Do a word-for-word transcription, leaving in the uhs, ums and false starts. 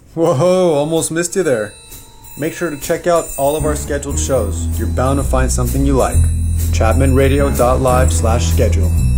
Whoa, almost missed you there. Make sure to check out all of our scheduled shows. You're bound to find something you like. chapman radio dot live slash schedule.